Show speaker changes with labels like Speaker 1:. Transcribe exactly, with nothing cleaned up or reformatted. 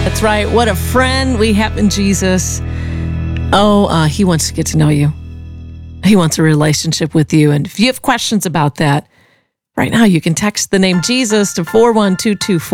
Speaker 1: That's right. What a friend we have in Jesus. Oh, uh, he wants to get to know you. He wants a relationship with you. And if you have questions about that, right now you can text the name Jesus to four one two two four.